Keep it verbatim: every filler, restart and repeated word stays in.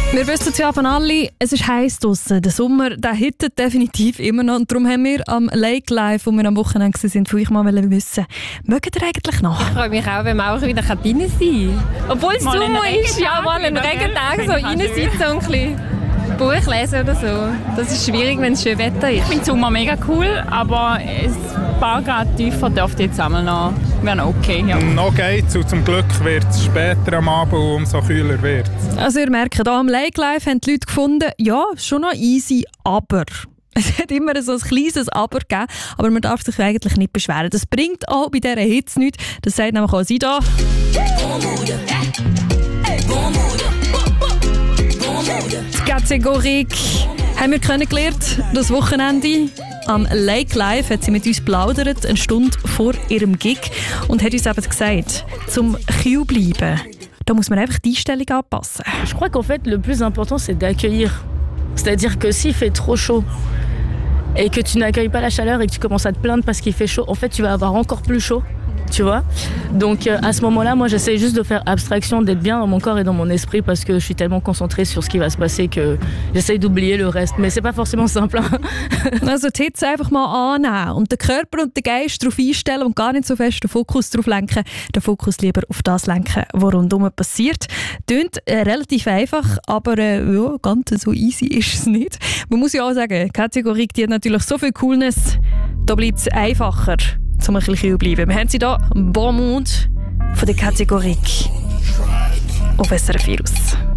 Wir wissen es ja von alle, es ist heiß draussen. Der Sommer der hittet definitiv immer noch. Und darum haben wir am Lake Live, wo wir am Wochenende waren, von euch mal wissen, mögt ihr eigentlich noch? Ich freue mich auch, wenn man auch wieder drin sein kann. Obwohl es Sommer ist, ja, mal einen Regentag so reinsitzen und ein bisschen Buch lesen oder so. Das ist schwierig, wenn es schön Wetter ist. Ich finde Sommer mega cool, aber ein paar Grad tiefer dürfte jetzt einmal noch, wäre noch okay. Ja. Noch geht's und zum Glück wird es später am Abend umso kühler wird. Also ihr merkt, hier am Lake Live haben die Leute gefunden, ja, schon noch easy, aber... Es hat immer so ein kleines Aber gegeben, aber man darf sich eigentlich nicht beschweren. Das bringt auch bei dieser Hitze nichts. Das sagt nämlich auch sie da. Die Kategorie haben wir kennengelernt, das Wochenende. Am Lake Live hat sie mit uns plaudert, eine Stunde vor ihrem Gig, und hat uns eben gesagt, zum kühl bleiben, da muss man einfach die Einstellung anpassen. Je crois qu'en fait, le plus important, c'est d'accueillir. C'est-à-dire que s'il fait trop chaud et que tu n'accueilles pas la chaleur et que tu commences à te plaindre parce qu'il fait chaud, en fait, tu vas avoir encore plus chaud. Tu vois? Donc euh, à ce moment-là, moi j'essaie juste de faire abstraction, d'être bien dans mon corps et dans mon esprit parce que je suis tellement concentrée sur ce qui va se passer que j'essaie d'oublier le reste. Mais c'est pas forcément simple. Also die Hitze einfach mal annehmen und den Körper und den Geist darauf einstellen und gar nicht so fest den Fokus darauf lenken. Den Fokus lieber auf das lenken, was rundherum passiert. Klingt äh, relativ einfach, aber äh, ja, ganz so easy ist es nicht. Man muss ja auch sagen, die Kategorie die hat natürlich so viel Coolness, da bleibt es einfacher, um ein bisschen kühl bleiben. Wir haben sie hier, Bon Mond von der Kategorie auf S R F vier aus.